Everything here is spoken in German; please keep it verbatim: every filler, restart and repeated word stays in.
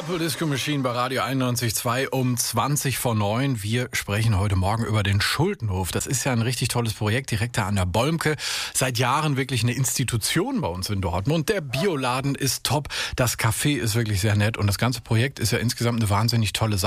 Purple Disco Machine bei Radio einundneunzig Komma zwei um zwanzig vor neun. Wir sprechen heute Morgen über den Schuldenhof. Das ist ja ein richtig tolles Projekt direkt da an der Bolmke. Seit Jahren wirklich eine Institution bei uns in Dortmund. Der Bioladen ist top, das Café ist wirklich sehr nett und das ganze Projekt ist ja insgesamt eine wahnsinnig tolle Sache.